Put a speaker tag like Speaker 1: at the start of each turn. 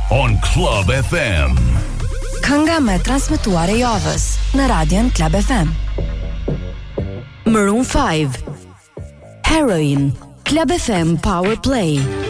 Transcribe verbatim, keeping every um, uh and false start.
Speaker 1: on Club F M.
Speaker 2: Kënga me transmetuar e javës në radion Club F M. Maroon five, Heroin, Club F M Power Play.